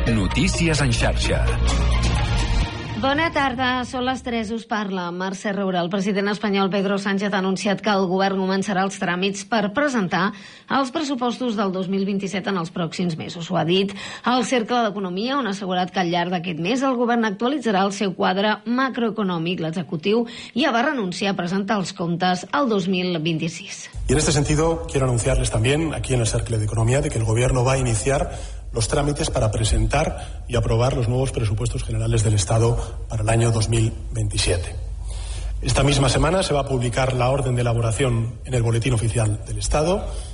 Notícies en xarxa. Bona tarda, són les 3, us parla Mercè Roura. El president espanyol Pedro Sánchez ha anunciat que el govern començarà els tràmits per presentar els pressupostos del 2027 en els pròxims mesos. Ho ha dit al Cercle d'Economia, on ha assegurat que al llarg d'aquest mes el govern actualitzarà el seu quadre macroeconòmic. L'executiu ja va renunciar a presentar els comptes al 2026. Y en este sentido quiero anunciarles también aquí en el Cercle de Economía de que el gobierno va a iniciar los trámites para presentar y aprobar los nuevos presupuestos generales del Estado para el año 2027. Esta misma semana se va a publicar la orden de elaboración en el Boletín Oficial del Estado